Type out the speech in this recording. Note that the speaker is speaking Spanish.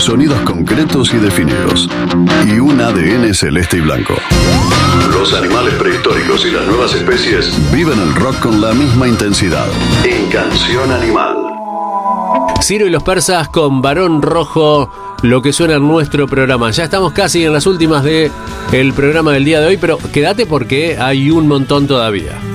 sonidos concretos y definidos, y un ADN celeste y blanco. Los animales prehistóricos y las nuevas especies viven el rock con la misma intensidad. En Canción Animal. Ciro y los Persas con Barón Rojo, lo que suena en nuestro programa. Ya estamos casi en las últimas del programa del día de hoy, pero quédate porque hay un montón todavía.